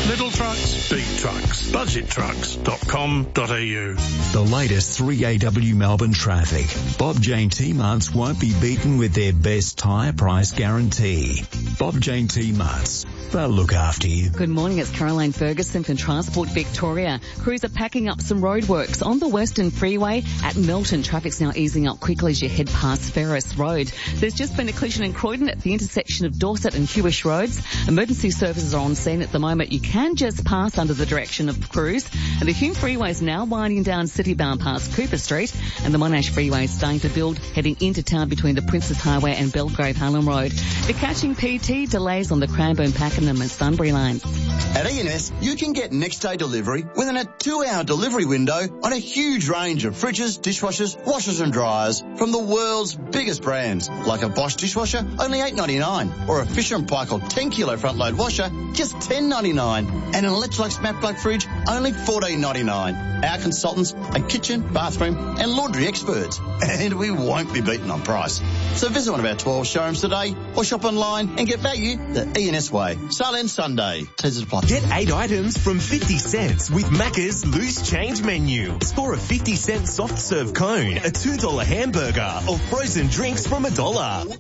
Little trucks, big trucks. Budgettrucks.com.au. The latest 3AW Melbourne traffic. Bob Jane T-Marts won't be beaten with their best tyre price guarantee. Bob Jane T-Marts. They'll look after you. Good morning, it's Caroline Ferguson from Transport Victoria. Crews are packing up some roadworks on the Western Freeway at Melton. Traffic's now easing up quickly as you head past Ferris Road. There's just been a collision in Croydon at the intersection of Dorset and Hewish Roads. Emergency services are on scene at the moment. You can just pass under the direction of crews. And the Hume Freeway is now winding down city-bound past Cooper Street. And the Monash Freeway is starting to build, heading into town between the Princess Highway and Belgrave Hallam Road. You're catching PT delays on the Cranbourne, Pakenham and Sunbury lines. At E&S, you can get next-day delivery within a 2-hour delivery window on a huge range of fridges, dishwashers, washers and dryers from the world's biggest brands, like a Bosch dishwasher, only $8.99, or a Fisher & Paykel 10-kilo front-load washer, just $10.99, and an Electrolux Matte Black fridge, only $14.99. Our consultants are kitchen, bathroom and laundry experts, and we won't be beaten on price. So visit one of our 12 showrooms today or shop online and get value the E&S way. Sale ends Sunday. Teasers apply. Get 8 items from 50 cents with Macca's Loose Change Menu. Score a 50-cent soft serve cone, a $2 hamburger, or frozen drinks from $1.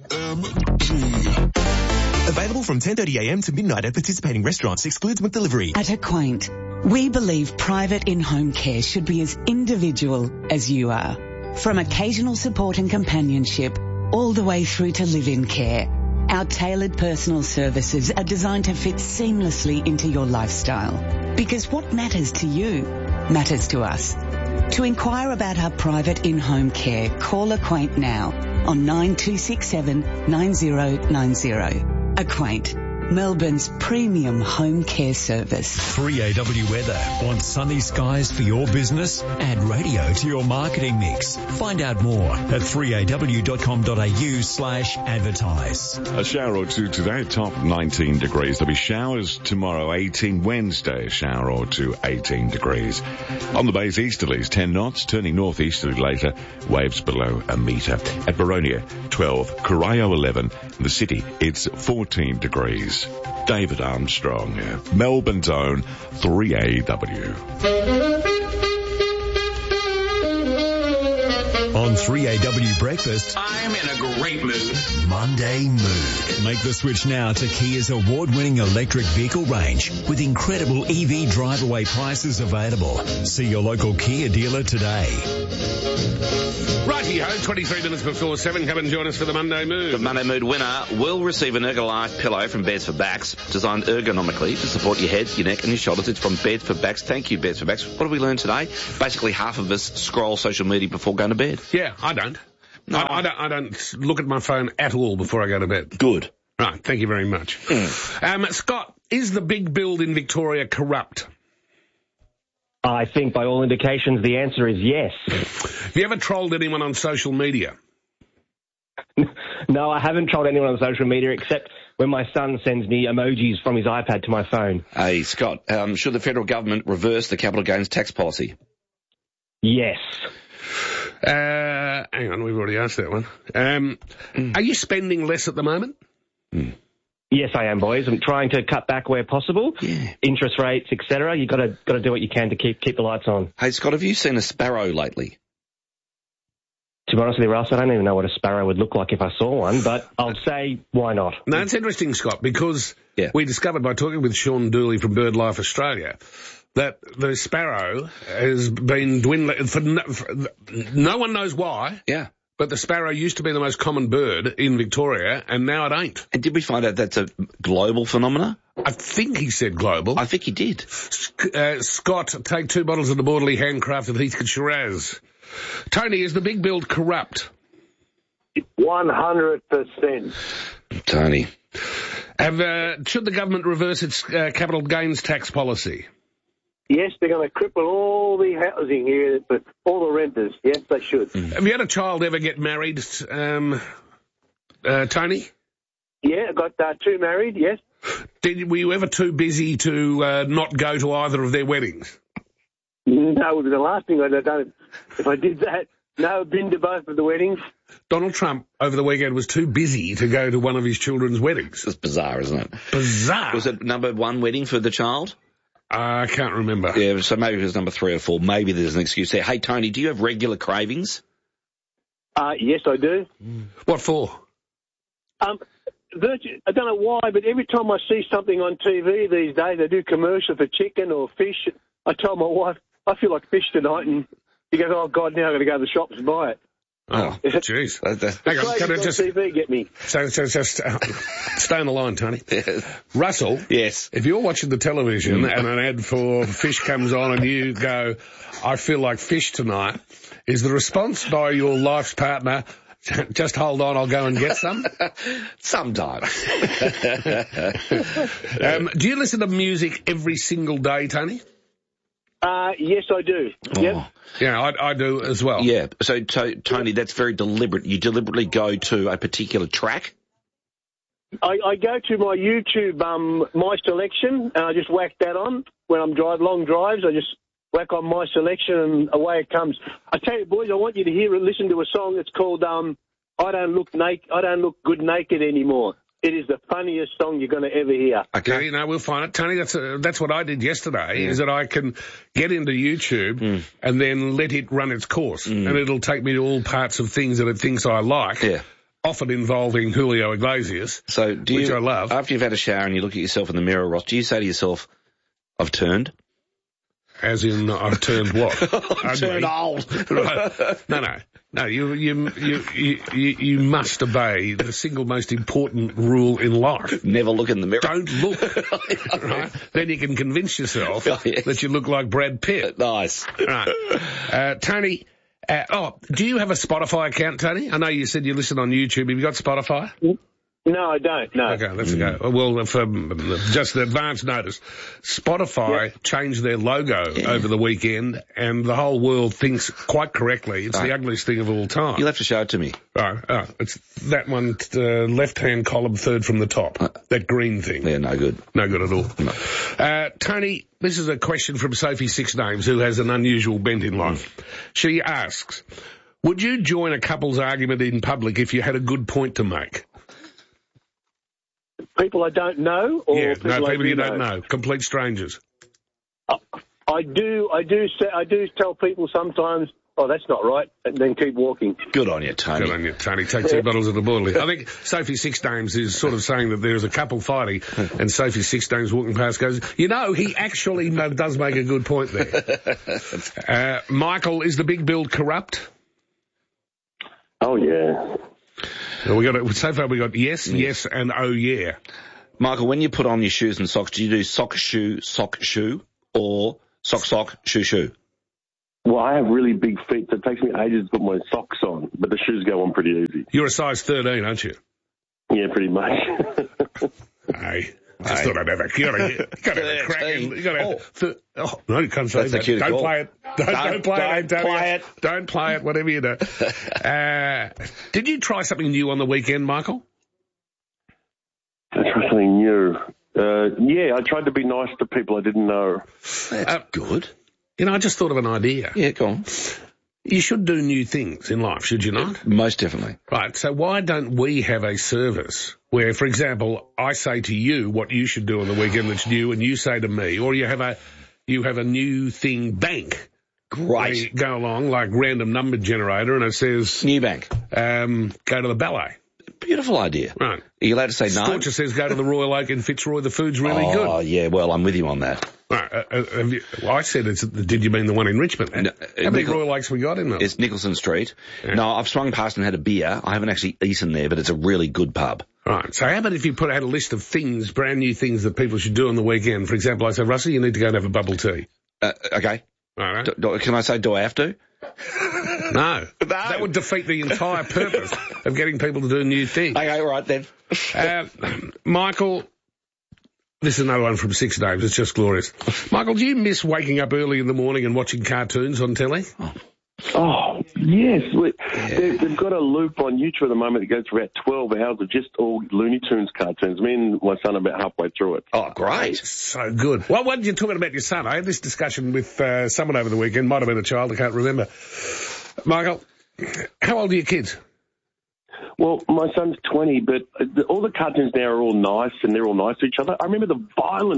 Available from 10:30am to midnight at participating restaurants. Excludes McDelivery. At Acquaint, we believe private in-home care should be as individual as you are. From occasional support and companionship, all the way through to live-in care. Our tailored personal services are designed to fit seamlessly into your lifestyle. Because what matters to you matters to us. To inquire about our private in-home care, call Acquaint now on 9267 9090. Acquaint, Melbourne's premium home care service. 3AW Weather. Want sunny skies for your business? Add radio to your marketing mix. Find out more at 3aw.com.au/advertise. A shower or two today, top 19 degrees. There'll be showers tomorrow, 18. Wednesday, a shower or two, 18 degrees. On the bays, easterlies, 10 knots, turning northeasterly later, waves below a metre. At Baronia, 12. Corio, 11. The city, it's 14 degrees. David Armstrong, Melbourne's own 3AW. On 3AW Breakfast, I'm in a great mood. Monday Mood. Make the switch now to Kia's award-winning electric vehicle range with incredible EV drive-away prices available. See your local Kia dealer today. Righty-ho, 23 minutes before 7. Come and join us for the Monday Mood. The Monday Mood winner will receive an Ergolife pillow from Beds for Backs, designed ergonomically to support your head, your neck and your shoulders. It's from Beds for Backs. Thank you, Beds for Backs. What did we learn today? Basically, half of us scroll social media before going to bed. Yeah, I don't. No. I don't look at my phone at all before I go to bed. Good. Right, thank you very much. Scott, is the big build in Victoria corrupt? I think by all indications the answer is yes. Have you ever trolled anyone on social media? No, I haven't trolled anyone on social media except when my son sends me emojis from his iPad to my phone. Hey, Scott, should the federal government reverse the capital gains tax policy? Yes. Hang on, we've already asked that one. Are you spending less at the moment? Yes, I am, boys. I'm trying to cut back where possible. Yeah. Interest rates, etc. You got to do what you can to keep the lights on. Hey, Scott, have you seen a sparrow lately? To be honest with you, Russ, I don't even know what a sparrow would look like if I saw one, but I'll say why not. No, it's interesting, Scott, because we discovered by talking with Sean Dooley from BirdLife Australia that the sparrow has been dwindling for no one knows why. Yeah. But the sparrow used to be the most common bird in Victoria, and now it ain't. And did we find out that's a global phenomena? I think he said global. I think he did. Scott, take 2 bottles of the Borderly handcrafted Heathcote Shiraz. Tony, is the big build corrupt? 100%. Tony. Should the government reverse its capital gains tax policy? Yes, they're going to cripple all the housing here, but all the renters. Yes, they should. Have you had a child ever get married, Tony? Yeah, I got 2 married, yes. Were you ever too busy to not go to either of their weddings? No, the last thing I'd have done, if I did that, no, I've been to both of the weddings. Donald Trump over the weekend was too busy to go to one of his children's weddings. It's bizarre, isn't it? Bizarre. Was it number 1 wedding for the child? I can't remember. Yeah, so maybe it was number 3 or 4. Maybe there's an excuse there. Hey, Tony, do you have regular cravings? Yes, I do. What for? I don't know why, but every time I see something on TV these days, they do commercial for chicken or fish. I tell my wife, I feel like fish tonight, and she goes, oh, God, now I've got to go to the shops and buy it. Oh, jeez. Hang on, can I just... TV get me. So just stay on the line, Tony. Russell. Yes. If you're watching the television and an ad for fish comes on and you go, I feel like fish tonight, is the response by your life's partner, just hold on, I'll go and get some? Sometimes. Do you listen to music every single day, Tony? Yes, I do. Oh. Yep. Yeah, I do as well. Yeah, so Tony, that's very deliberate. You deliberately go to a particular track? I go to my YouTube, My Selection, and I just whack that on. When I'm long drives, I just whack on My Selection and away it comes. I tell you, boys, I want you to listen to a song that's called I Don't Look Good Naked Anymore. It is the funniest song you're going to ever hear. Okay, we'll find it. Tony, that's what I did yesterday, is that I can get into YouTube and then let it run its course. And it'll take me to all parts of things that it thinks I like, often involving Julio Iglesias, which I love. After you've had a shower and you look at yourself in the mirror, Ross, do you say to yourself, I've turned? As in, I've turned what? I've turned old. Right. No, you must obey the single most important rule in life. Never look in the mirror. Don't look. Right? Then you can convince yourself that you look like Brad Pitt. Nice. Right. Tony, do you have a Spotify account, Tony? I know you said you listen on YouTube. Have you got Spotify? No, I don't, no. Okay, let's go. Well, for just the advance notice, Spotify changed their logo over the weekend, and the whole world thinks quite correctly it's the ugliest thing of all time. You'll have to show it to me. It's that one, left-hand column, third from the top. That green thing. Yeah, no good. No good at all. No. Tony, this is a question from Sophie Six Names, who has an unusual bent in life. She asks, would you join a couple's argument in public if you had a good point to make? People I don't know, or people you don't know, complete strangers. I do tell people sometimes, oh, that's not right, and then keep walking. Good on you, Tony. Good on you, Tony. Take 2 bottles of the Borley. I think Sophie Six Names is sort of saying that there's a couple fighting, and Sophie Six Names walking past goes, he actually does make a good point there. Michael, is the big build corrupt? Oh, yeah. So far we got yes, and oh yeah. Michael, when you put on your shoes and socks, do you do sock, shoe, or sock, shoe? Well, I have really big feet, so it takes me ages to put my socks on, but the shoes go on pretty easy. You're a size 13, aren't you? Yeah, pretty much. Hey. I just thought I'd have a crack. No, you can't say that. Don't play it. Don't play it. Don't play it, whatever you do. Did you try something new on the weekend, Michael? I tried something new. Yeah, I tried to be nice to people I didn't know. That's good. I just thought of an idea. Yeah, go on. You should do new things in life, should you not? Most definitely. Right, so why don't we have a service where, for example, I say to you what you should do on the weekend that's new, and you say to me, or you have a new thing bank. Great. You go along like random number generator, and it says new bank. Go to the ballet. Beautiful idea. Right. Are you allowed to say no? Scorcher says go to the Royal Oak in Fitzroy. The food's really good. Oh, yeah, well, I'm with you on that. Right. I said did you mean the one in Richmond? No, how many Royal Oaks we got in there? It's Nicholson Street. Yeah. No, I've swung past and had a beer. I haven't actually eaten there, but it's a really good pub. Right. So how about if you had a list of things, brand new things that people should do on the weekend? For example, I said, Russell, you need to go and have a bubble tea. Okay. All right. Can I say, do I have to? No. That would defeat the entire purpose of getting people to do new things. Okay, right then. Michael, this is another one from Six Names. It's just glorious. Michael, do you miss waking up early in the morning and watching cartoons on telly? Oh, yes. They've got a loop on YouTube at the moment that goes for about 12 hours of just all Looney Tunes cartoons. Me and my son are about halfway through it. Oh, great. So good. Well, what did you talk about your son? I had this discussion with someone over the weekend. Might have been a child. I can't remember. Michael, how old are your kids? Well, my son's 20, but all the cartoons now are all nice, and they're all nice to each other. I remember the violence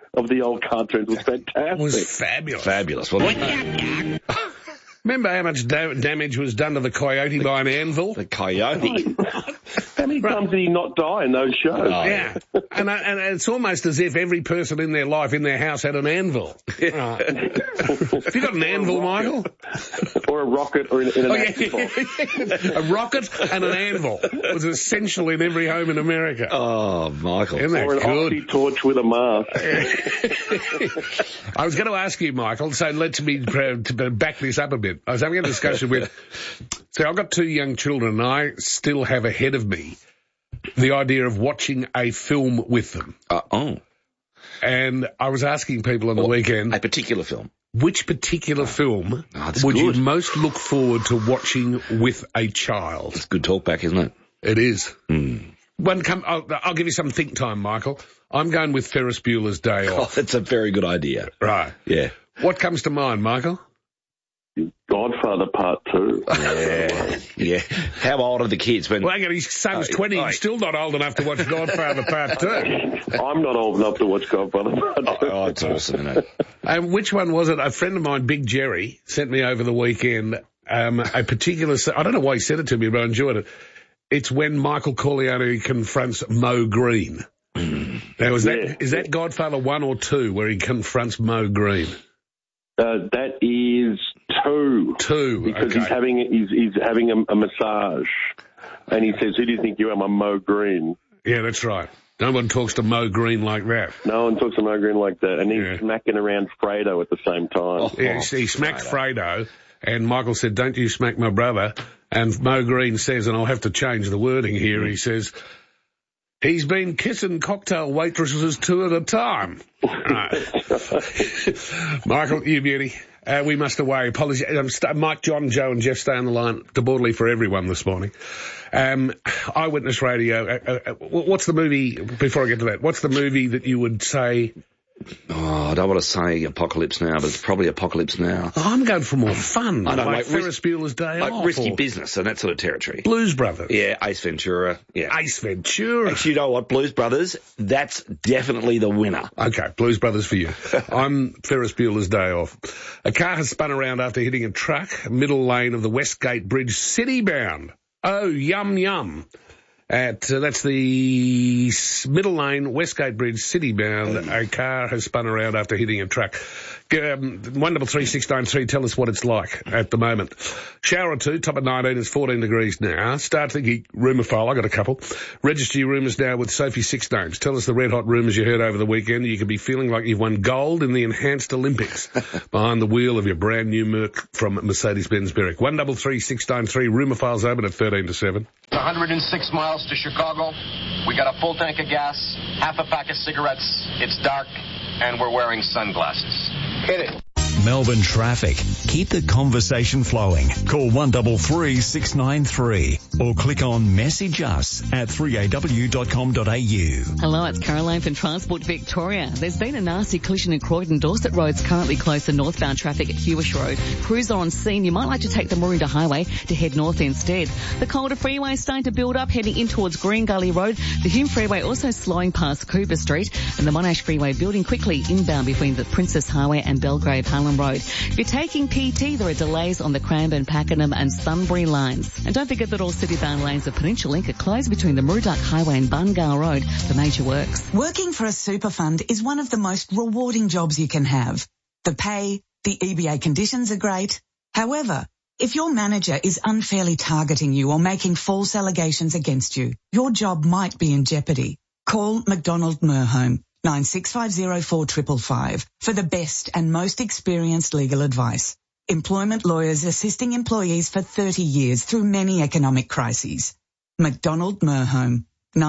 of the old cartoons was fantastic. It was fabulous. Fabulous, wasn't it? Remember how much damage was done to the coyote by an anvil? The coyote. How many times did he not die in those shows? Oh, yeah. And it's almost as if every person in their life, in their house, had an anvil. Have you got an anvil, Michael? Or a rocket or in an action box. A rocket and an anvil was essential in every home in America. Oh, Michael. Isn't that Or an good? oxy torch with a mask. I was going to ask you, Michael, so let me to back this up a bit. I was having a discussion with... See, I've got 2 young children, and I still have ahead of me the idea of watching a film with them. And I was asking people on the weekend... A particular film? Which particular film would you most look forward to watching with a child? It's good talk back, isn't it? It is. I'll give you some think time, Michael. I'm going with Ferris Bueller's Day Off. Oh, that's a very good idea. Right. Yeah. What comes to mind, Michael? Godfather Part 2. Yeah. How old are the kids? Well, hang on, his son's 20. He's still not old enough to watch Godfather Part 2. I'm not old enough to watch Godfather Part 2. Oh, it's awesome, isn't it? Which one was it? A friend of mine, Big Jerry, sent me over the weekend a particular... I don't know why he sent it to me, but I enjoyed it. It's when Michael Corleone confronts Mo Green. Now, is that Godfather 1 or 2 where he confronts Mo Green? That is 2. 2, because okay. he's having a massage, and he says, "Who do you think you are, I'm Mo Green?" Yeah, that's right. No one talks to Mo Green like that. No one talks to Mo Green like that, and he's smacking around Fredo at the same time. He smacked Fredo, and Michael said, "Don't you smack my brother?" And Mo Green says, and I'll have to change the wording here, he says, "He's been kissing cocktail waitresses 2 at a time." Michael, you beauty. We must away. Apologies. Mike, John, Joe and Jeff stay on the line. Debordley for everyone this morning. Eyewitness Radio. What's the movie, before I get to that, what's the movie that you would say... Oh, I don't want to say Apocalypse Now, but it's probably Apocalypse Now. Oh, I'm going for more fun. I know, like Ferris Bueller's Day Off. Like Risky Business and that sort of territory. Blues Brothers. Yeah, Ace Ventura. Yeah. Ace Ventura. Actually, you know what? Blues Brothers, that's definitely the winner. Okay, Blues Brothers for you. I'm Ferris Bueller's Day Off. A car has spun around after hitting a truck, middle lane of the Westgate Bridge, city-bound. Oh, yum, yum. That's the middle lane, Westgate Bridge, city-bound. A car has spun around after hitting a truck. 133693, tell us what it's like at the moment. Shower or 2, top of 19, it's 14 degrees now. Start thinking rumour file, I got a couple. Register your rumours now with Sophie Six Names. Tell us the red hot rumours you heard over the weekend. You could be feeling like you've won gold in the Enhanced Olympics behind the wheel of your brand new Merc from Mercedes-Benz Berwick. 133693, rumour file's open at 13 to 7. 106 miles to Chicago. We got a full tank of gas, half a pack of cigarettes. It's dark, and we're wearing sunglasses. Hit it. Melbourne traffic. Keep the conversation flowing. Call 133693 or click on message us at 3aw.com.au. Hello, it's Caroline from Transport Victoria. There's been a nasty collision in Croydon. Dorset Road's currently closed to northbound traffic at Hewish Road. Crews are on scene. You might like to take the Maroondah Highway to head north instead. The Calder Freeway is starting to build up, heading in towards Green Gully Road. The Hume Freeway also slowing past Cooper Street, and the Monash Freeway building quickly inbound between the Princess Highway and Belgrave Hallam Road. If you're taking PT, there are delays on the Cranbourne, Pakenham and Sunbury lines. And don't forget that all city-bound lanes of Peninsula Link are closed between the Murdoch Highway and Bungal Road for major works. Working for a super fund is one of the most rewarding jobs you can have. The pay, the EBA conditions are great. However, if your manager is unfairly targeting you or making false allegations against you, your job might be in jeopardy. Call McDonald Merhome 96504555 for the best and most experienced legal advice. Employment lawyers assisting employees for 30 years through many economic crises. McDonald Merhome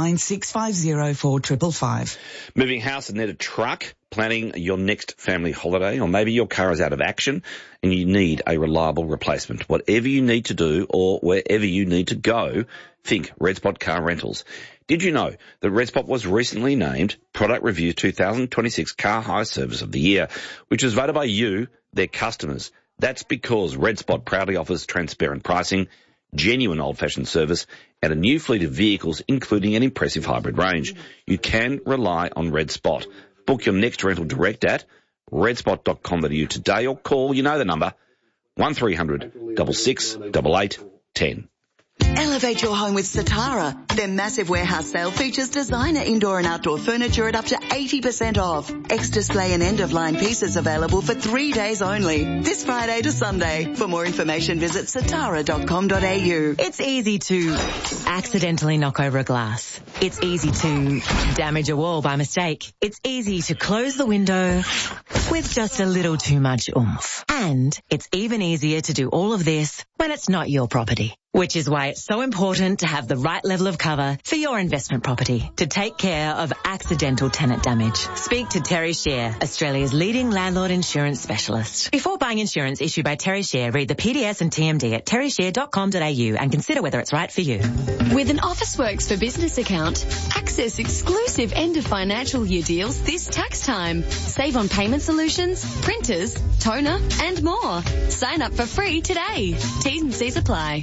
96504555. Moving house and net a truck, planning your next family holiday, or maybe your car is out of action and you need a reliable replacement. Whatever you need to do or wherever you need to go, think Red Spot Car Rentals. Did you know that Red Spot was recently named Product Review 2026 Car Hire Service of the Year, which was voted by you, their customers? That's because Red Spot proudly offers transparent pricing, genuine old-fashioned service, and a new fleet of vehicles, including an impressive hybrid range. You can rely on Red Spot. Book your next rental direct at redspot.com.au today or call, you know the number, 1300 66 88 10. Elevate your home with Satara. Their massive warehouse sale features designer indoor and outdoor furniture at up to 80% off. Ex-display and end-of-line pieces available for 3 days only. This Friday to Sunday. For more information, visit satara.com.au. It's easy to accidentally knock over a glass. It's easy to damage a wall by mistake. It's easy to close the window with just a little too much oomph. And it's even easier to do all of this when it's not your property. Which is why it's so important to have the right level of cover for your investment property to take care of accidental tenant damage. Speak to Terry Share, Australia's leading landlord insurance specialist. Before buying insurance issued by Terry Share, read the PDS and TMD at terryshare.com.au and consider whether it's right for you. With an Officeworks for Business account, access exclusive end of financial year deals this tax time. Save on payment solutions, printers, toner and more. Sign up for free today. T's and C's apply.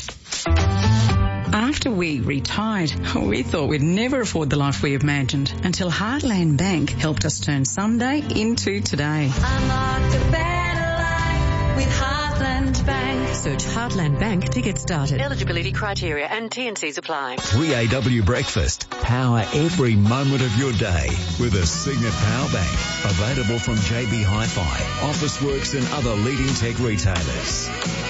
After we retired, we thought we'd never afford the life we imagined until Heartland Bank helped us turn Sunday into today. Unlock a better life with Heartland Bank. Search Heartland Bank to get started. Eligibility criteria and T&Cs apply. 3AW Breakfast. Power every moment of your day with a Signet Power Bank. Available from JB Hi-Fi, Officeworks and other leading tech retailers.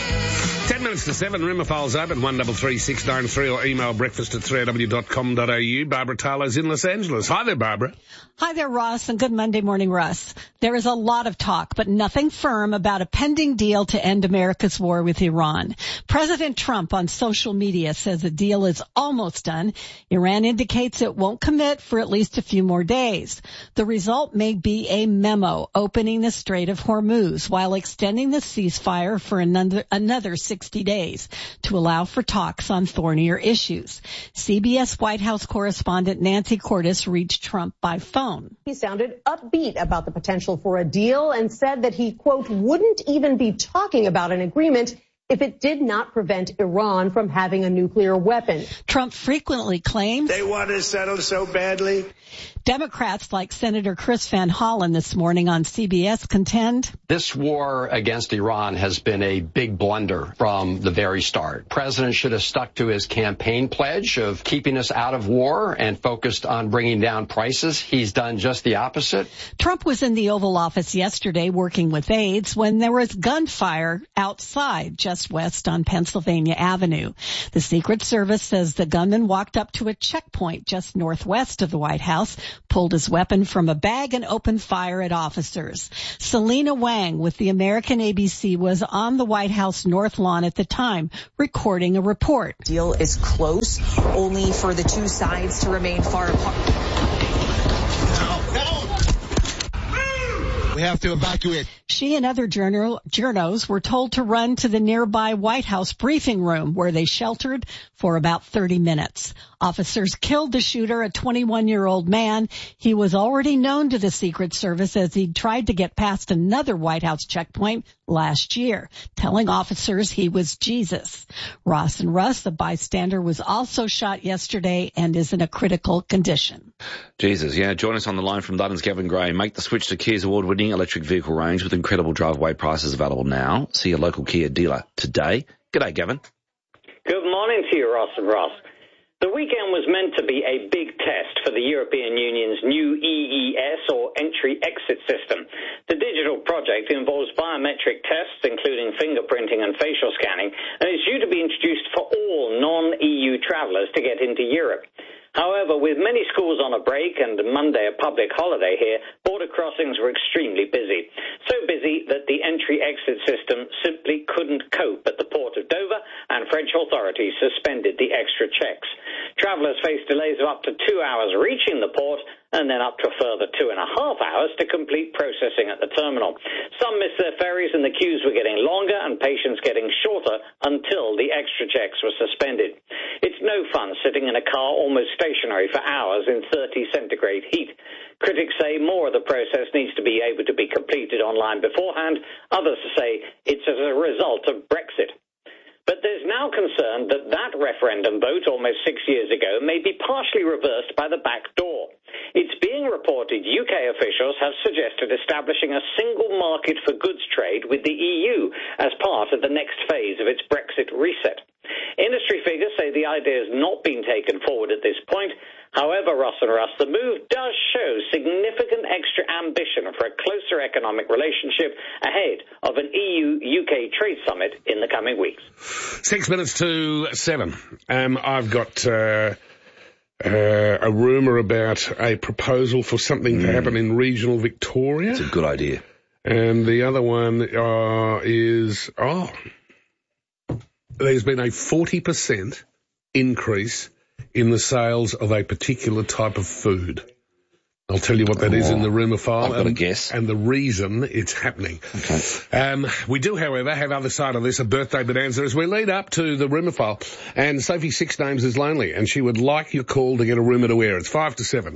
10 minutes to 7, Rimmer Files open, 133693 or email breakfast@3aw.com.au. Barbara Tarlow's in Los Angeles. Hi there, Barbara. Hi there, Ross, and good Monday morning, Russ. There is a lot of talk, but nothing firm about a pending deal to end America's war with Iran. President Trump on social media says the deal is almost done. Iran indicates it won't commit for at least a few more days. The result may be a memo opening the Strait of Hormuz while extending the ceasefire for another 60 days to allow for talks on thornier issues. CBS White House correspondent Nancy Cordes reached Trump by phone. He sounded upbeat about the potential for a deal and said that he, quote, wouldn't even be talking about an agreement if it did not prevent Iran from having a nuclear weapon. Trump frequently claims they want to settle so badly. Democrats like Senator Chris Van Hollen this morning on CBS contend this war against Iran has been a big blunder from the very start. The president should have stuck to his campaign pledge of keeping us out of war and focused on bringing down prices. He's done just the opposite. Trump was in the Oval Office yesterday working with aides when there was gunfire outside just west on Pennsylvania Avenue. The Secret Service says the gunman walked up to a checkpoint just northwest of the White House, pulled his weapon from a bag and opened fire at officers. Selena Wang with the American ABC was on the White House North Lawn at the time, recording a report. Deal is close, only for the two sides to remain far apart. We have to evacuate. She and other journos were told to run to the nearby White House briefing room where they sheltered for about 30 minutes. Officers killed the shooter, a 21-year-old man. He was already known to the Secret Service as he tried to get past another White House checkpoint last year, telling officers he was Jesus. Ross and Russ, a bystander, was also shot yesterday and is in a critical condition. Jesus, yeah. Join us on the line from Dunn's Gavin Gray. Make the switch to Kia's award-winning electric vehicle range with incredible drive-away prices available now. See your local Kia dealer today. G'day, Gavin. Good morning to you, Ross and Ross. The weekend was meant to be a big test for the European Union's new EES, or Entry-Exit System. The digital project involves biometric tests, including fingerprinting and facial scanning, and is due to be introduced for all non-EU travellers to get into Europe. However, with many schools on a break and Monday a public holiday here, border crossings were extremely busy. So busy that the entry-exit system simply couldn't cope at the port of Dover, and French authorities suspended the extra checks. Travellers faced delays of up to 2 hours reaching the port, and then up to a further 2.5 hours to complete processing at the terminal. Some missed their ferries and the queues were getting longer and patience getting shorter until the extra checks were suspended. It's no fun sitting in a car almost stationary for hours in 30 centigrade heat. Critics say more of the process needs to be able to be completed online beforehand. Others say it's as a result of Brexit. But there's now concern that that referendum vote almost 6 years ago may be partially reversed by the back door. It's being reported UK officials have suggested establishing a single market for goods trade with the EU as part of the next phase of its Brexit reset. Industry figures say the idea has not been taken forward at this point. However, Ross and Russ, the move does show significant extra ambition for a closer economic relationship ahead of an EU-UK trade summit in the coming weeks. 6 minutes to 7. I've got a rumour about a proposal for something to happen in regional Victoria. It's a good idea. And the other one is there's been a 40% increase in the sales of a particular type of food. I'll tell you what that is in the rumour file. I've got a guess. And the reason it's happening. Okay. We do, however, have other side of this, a birthday bonanza, as we lead up to the rumour file. And Sophie Six Names is lonely, and she would like your call to get a rumour to air. It's 5 to 7.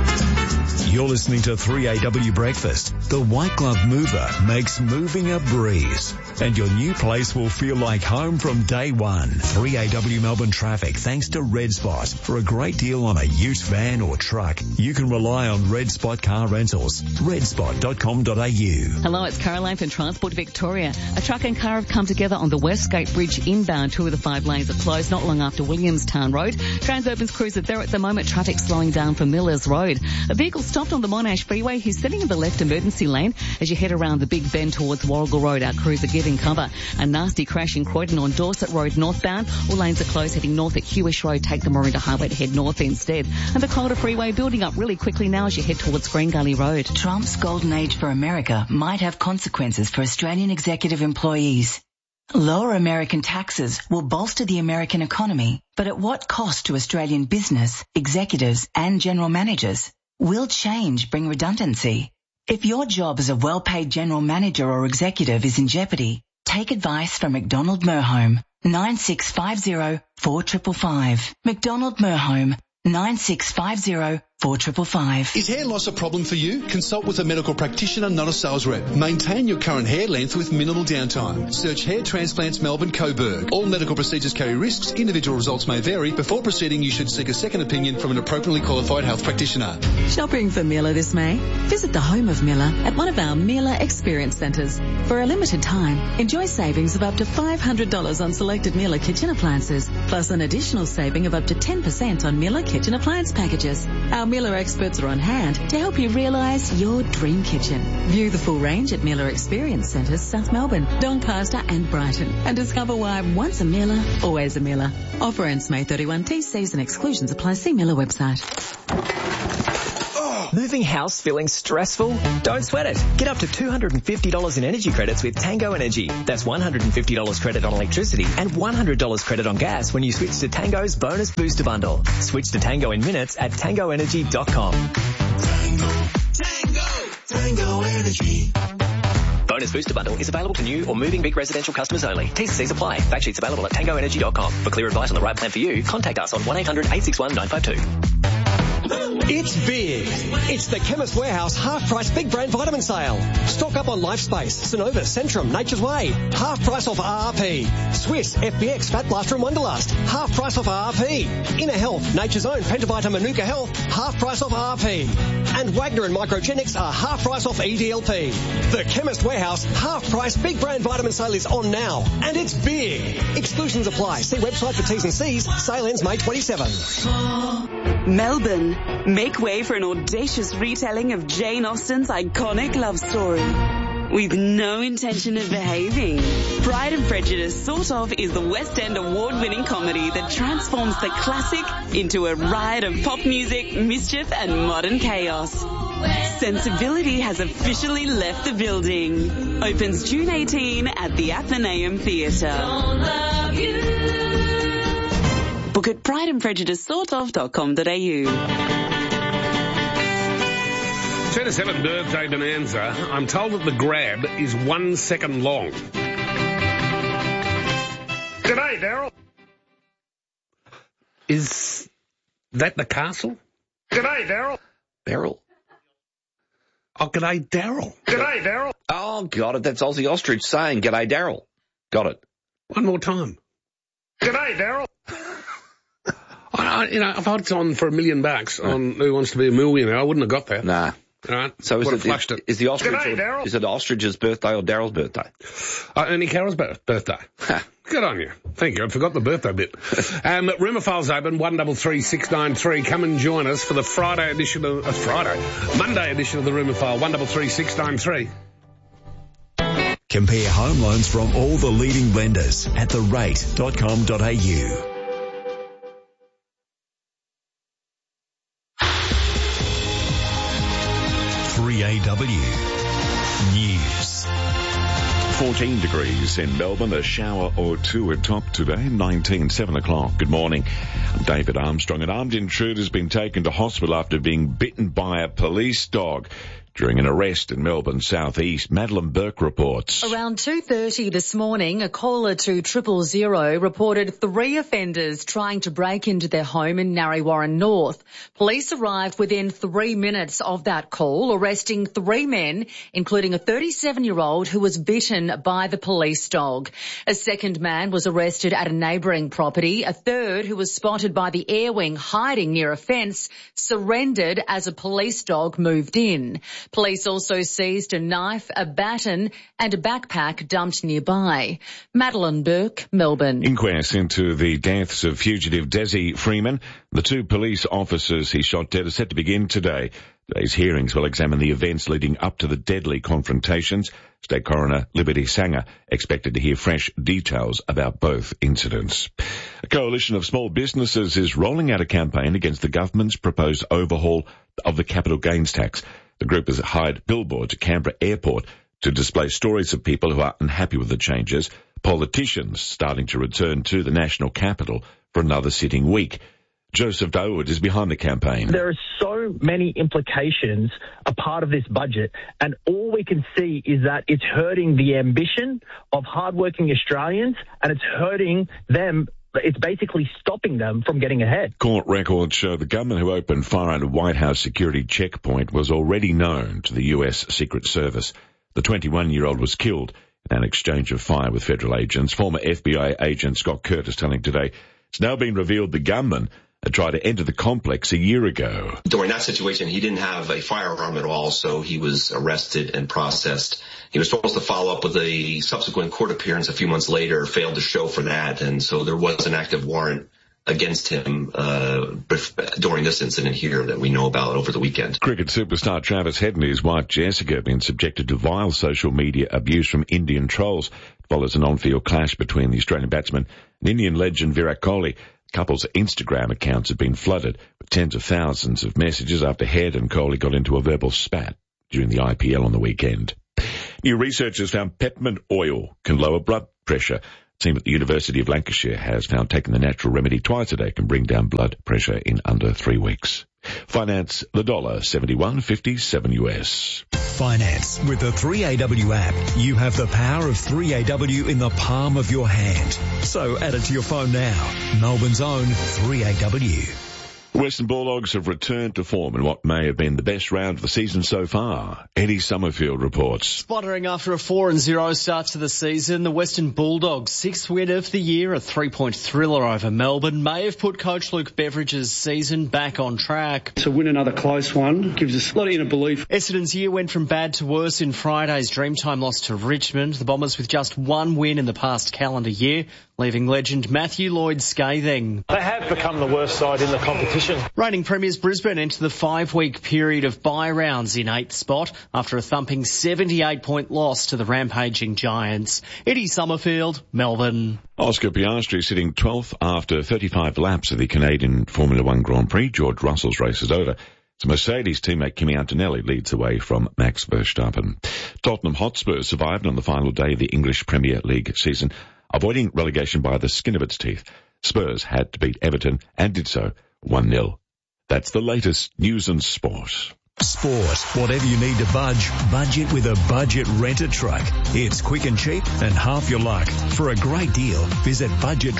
You're listening to 3AW Breakfast. The White Glove Mover makes moving a breeze. And your new place will feel like home from day one. 3AW Melbourne traffic thanks to Red Spot. For a great deal on a ute, van or truck, you can rely on Red Spot Car Rentals. redspot.com.au. Hello, it's Caroline from Transport Victoria. A truck and car have come together on the Westgate Bridge inbound. 2 of the 5 lanes are closed not long after Williamstown Road. Transurban's crews are there at the moment. Traffic slowing down from Millers Road. A vehicle stopped on the Monash Freeway who's sitting in the left emergency lane as you head around the Big Bend towards Warrigal Road. Our crews are giving cover. A nasty crash in Croydon on Dorset Road northbound. All lanes are closed heading north at Hewish Road. Take the Morinda Highway to head north instead. And the Calder Freeway building up really quickly now as you head towards Green Gully Road. Trump's golden age for America might have consequences for Australian executive employees. Lower American taxes will bolster the American economy, but at what cost to Australian business, executives and general managers? Will change bring redundancy? If your job as a well-paid general manager or executive is in jeopardy, take advice from McDonald Merhome, 9650 4555. McDonald Merhome, 9650 4555. Is hair loss a problem for you? Consult with a medical practitioner, not a sales rep. Maintain your current hair length with minimal downtime. Search Hair Transplants Melbourne Coburg. All medical procedures carry risks. Individual results may vary. Before proceeding, you should seek a second opinion from an appropriately qualified health practitioner. Shopping for Miller this May? Visit the home of Miller at one of our Miller Experience Centres. For a limited time, enjoy savings of up to $500 on selected Miller kitchen appliances, plus an additional saving of up to 10% on Miller kitchen appliance packages. Our Miller experts are on hand to help you realise your dream kitchen. View the full range at Miller Experience Centres, South Melbourne, Doncaster and Brighton, and discover why once a Miller, always a Miller. Offer ends May 31. T's and exclusions apply. See Miller website. Moving house feeling stressful? Don't sweat it. Get up to $250 in energy credits with Tango Energy. That's $150 credit on electricity and $100 credit on gas when you switch to Tango's bonus booster bundle. Switch to Tango in minutes at tangoenergy.com. Tango Energy. Bonus booster bundle is available to new or moving big residential customers only. T's and C's apply. Fact sheets available at tangoenergy.com. For clear advice on the right plan for you, contact us on 1-800-861-952. It's big. It's the Chemist Warehouse half-price big brand vitamin sale. Stock up on Lifespace, Synovus, Centrum, Nature's Way. Half price off RRP. Swiss, FBX, Fat Blaster and Wonderlust. Half price off RRP. Inner Health, Nature's Own, Pentavita, Manuka Health. Half price off RRP. And Wagner and Microgenics are half price off EDLP. The Chemist Warehouse half-price big brand vitamin sale is on now. And it's big. Exclusions apply. See website for T's and C's. Sale ends May 27. Melbourne, make way for an audacious retelling of Jane Austen's iconic love story. With no intention of behaving. Pride and Prejudice Sort Of is the West End award-winning comedy that transforms the classic into a riot of pop music, mischief and modern chaos. Sensibility has officially left the building. Opens June 18 at the Athenaeum Theatre. Book at prideandprejudicesortof.com.au. 10 to 7 birthday bonanza. I'm told that the grab is 1 second long. G'day, Daryl. Is that the castle? G'day, Daryl. Daryl? Oh, g'day, Daryl. G'day, Daryl. Oh, got it. That's Aussie Ostrich saying g'day, Daryl. Got it. One more time. G'day, Daryl. If I'd gone for $1 million on Who Wants to Be a Millionaire, I wouldn't have got that. Nah. Right. So is the ostrich? G'day, is it Ostrich's birthday or Daryl's birthday? Ernie Carroll's birthday. Good on you. Thank you. I forgot the birthday bit. Rumour files open 133693. Come and join us for the Monday edition of the Rumour File 133693. Compare home loans from all the leading lenders at therate.com.au. AW News. 14 degrees in Melbourne, a shower or two atop today, 7 o'clock. Good morning. I'm David Armstrong. An armed intruder has been taken to hospital after being bitten by a police dog during an arrest in Melbourne southeast. Madeline Burke reports. Around 2:30 this morning, a caller to 000 reported 3 offenders trying to break into their home in Narre Warren North. Police arrived within 3 minutes of that call, arresting 3 men, including a 37-year-old who was bitten by the police dog. A second man was arrested at a neighbouring property. A third, who was spotted by the air wing hiding near a fence, surrendered as a police dog moved in. Police also seized a knife, a baton and a backpack dumped nearby. Madeline Burke, Melbourne. Inquest into the deaths of fugitive Desi Freeman. The 2 police officers he shot dead are set to begin today. Today's hearings will examine the events leading up to the deadly confrontations. State Coroner Liberty Sanger expected to hear fresh details about both incidents. A coalition of small businesses is rolling out a campaign against the government's proposed overhaul of the capital gains tax. The group has hired billboards at Canberra Airport to display stories of people who are unhappy with the changes, politicians starting to return to the national capital for another sitting week. Joseph Dawood is behind the campaign. There are so many implications a part of this budget, and all we can see is that it's hurting the ambition of hardworking Australians, and it's hurting them. It's basically stopping them from getting ahead. Court records show the gunman who opened fire at a White House security checkpoint was already known to the US Secret Service. The 21-year-old was killed in an exchange of fire with federal agents. Former FBI agent Scott Curtis telling Today it's now been revealed the gunman had tried to enter the complex a year ago. During that situation, he didn't have a firearm at all, so he was arrested and processed. He was supposed to follow up with a subsequent court appearance a few months later, failed to show for that, and so there was an active warrant against him during this incident here that we know about over the weekend. Cricket superstar Travis Head and his wife Jessica have been subjected to vile social media abuse from Indian trolls. It follows an on-field clash between the Australian batsman and Indian legend Virat Kohli. The couple's Instagram accounts have been flooded with tens of thousands of messages after Head and Kohli got into a verbal spat during the IPL on the weekend. New research has found peppermint oil can lower blood pressure. The team at the University of Lancashire has found taking the natural remedy twice a day can bring down blood pressure in under 3 weeks. Finance the dollar, 71.57 US. Finance with the 3AW app. You have the power of 3AW in the palm of your hand. So add it to your phone now. Melbourne's own 3AW. Western Bulldogs have returned to form in what may have been the best round of the season so far. Eddie Summerfield reports. Sputtering after a 4-0 start to the season, the Western Bulldogs' 6th win of the year, a 3-point thriller over Melbourne, may have put coach Luke Beveridge's season back on track. To win another close one gives us a lot of inner belief. Essendon's year went from bad to worse in Friday's Dreamtime loss to Richmond. The Bombers with just 1 win in the past calendar year, leaving legend Matthew Lloyd scathing. They have become the worst side in the competition. Reigning premiers Brisbane enter the 5-week period of bye rounds in 8th spot after a thumping 78-point loss to the rampaging Giants. Eddie Summerfield, Melbourne. Oscar Piastri sitting 12th after 35 laps of the Canadian Formula One Grand Prix. George Russell's race is over. So Mercedes teammate Kimi Antonelli leads away from Max Verstappen. Tottenham Hotspur survived on the final day of the English Premier League season, avoiding relegation by the skin of its teeth. Spurs had to beat Everton and did so 1-0. That's the latest news and sport. Sport. Whatever you need to budget with a budget renter truck. It's quick and cheap and half your luck. For a great deal, visit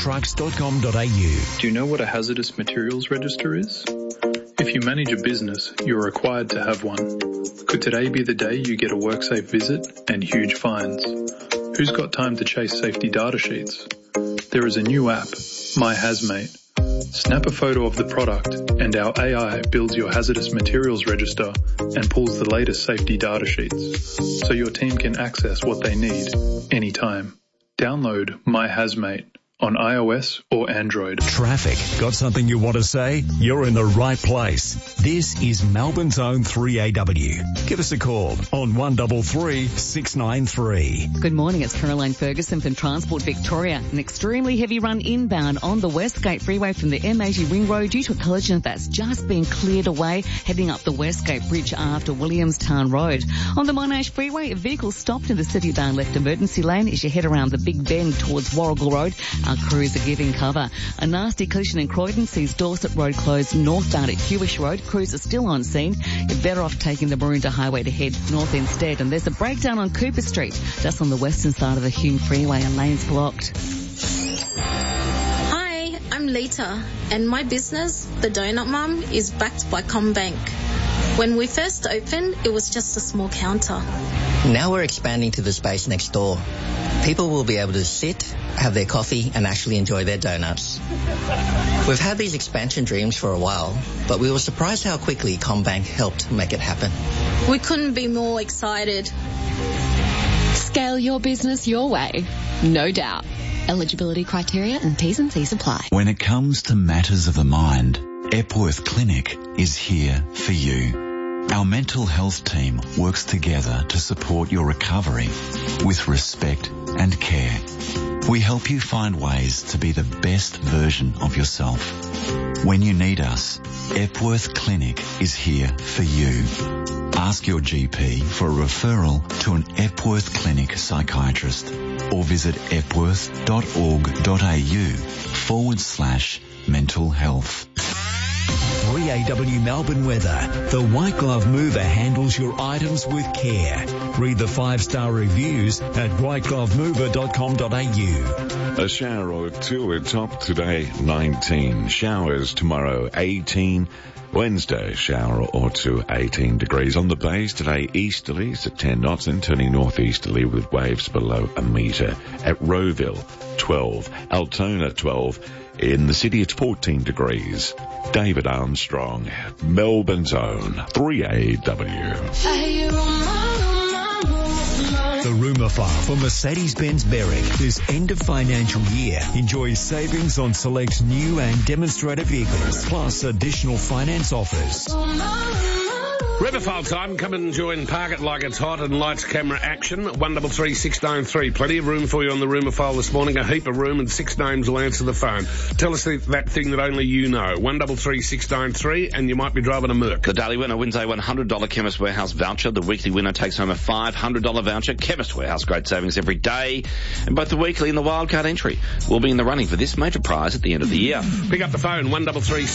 budgettrucks.com.au. Do you know what a hazardous materials register is? If you manage a business, you're required to have one. Could today be the day you get a WorkSafe visit and huge fines? Who's got time to chase safety data sheets? There is a new app, My Hazmate. Snap a photo of the product and our AI builds your hazardous materials register and pulls the latest safety data sheets so your team can access what they need anytime. Download My Hazmate on iOS or Android. Traffic. Got something you want to say? You're in the right place. This is Melbourne's own 3AW. Give us a call on 133 693. Good morning, it's Caroline Ferguson from Transport Victoria. An extremely heavy run inbound on the Westgate Freeway from the M80 Ring Road due to a collision that's just been cleared away, heading up the Westgate Bridge after Williamstown Road. On the Monash Freeway, a vehicle stopped in the City Bound left emergency lane as you head around the Big Bend towards Warrigal Road. Our crews are giving cover. A nasty collision in Croydon sees Dorset Road closed northbound at Hewish Road. Crews are still on scene. You're better off taking the Maroondah Highway to head north instead. And there's a breakdown on Cooper Street, just on the western side of the Hume Freeway, and lanes blocked. Hi, I'm Lita, and my business, The Donut Mum, is backed by CommBank. When we first opened, it was just a small counter. Now we're expanding to the space next door. People will be able to sit, have their coffee, and actually enjoy their donuts. We've had these expansion dreams for a while, but we were surprised how quickly CommBank helped make it happen. We couldn't be more excited. Scale your business your way. No doubt. Eligibility criteria and T's and C's apply. When it comes to matters of the mind, Epworth Clinic is here for you. Our mental health team works together to support your recovery with respect and care. We help you find ways to be the best version of yourself. When you need us, Epworth Clinic is here for you. Ask your GP for a referral to an Epworth Clinic psychiatrist or visit epworth.org.au/mental health. 3AW Melbourne weather. The White Glove Mover handles your items with care. Read the 5-star reviews at whiteglovemover.com.au. A shower or two at top today, 19. Showers tomorrow, 18. Wednesday, shower or two, 18 degrees. On the bays today, easterlies at 10 knots and turning northeasterly with waves below a metre. At Rowville, 12. Altona, 12. In the city, it's 14 degrees. David Armstrong, Melbourne's own 3AW. The rumour file for Mercedes-Benz Berwick. This end of financial year, enjoy savings on select new and demonstrator vehicles, plus additional finance offers. Riverfile time. Come and join Park It Like It's Hot and Lights Camera Action. 133 693. Plenty of room for you on the Rumourfile this morning. A heap of room and 6 names will answer the phone. Tell us that thing that only you know. 133 693 and you might be driving a Merc. The daily winner wins a $100 Chemist Warehouse voucher. The weekly winner takes home a $500 voucher. Chemist Warehouse, great savings every day. And both the weekly and the wildcard entry will be in the running for this major prize at the end of the year. Pick up the phone, 133